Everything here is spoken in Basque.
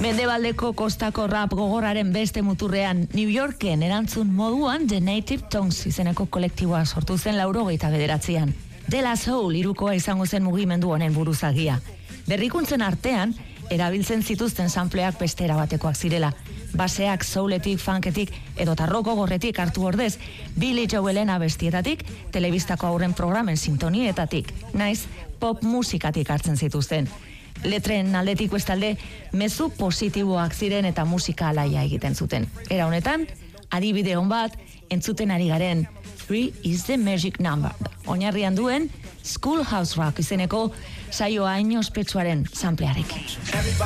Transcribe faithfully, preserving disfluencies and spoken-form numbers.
Mendebaldeko kostako rap gogorraren beste muturrean New Yorken erantzun moduan The Native Tongues izeneko kolektiboa sortu zen laurogeita bederatzian. De La Soul irukoa izango zen mugimendu honen buruzagia. Berrikuntzen artean, erabiltzen zituzten sampleak beste erabatekoak zirela. Baseak souletik, funketik edo tarroko gorretik hartu ordez, Billy Joelen abestietatik, telebistako aurren programen sintonietatik, naiz pop musikatik hartzen zituzten. Letren aldetik bestalde, mezu positiboak ziren eta musika alaia egiten zuten. Era honetan, adibide hon bat, entzuten ari garen Three is the Magic Number. Oinarrian duen Schoolhouse Rock izeneko saioa hain ospetsuaren samplearekin.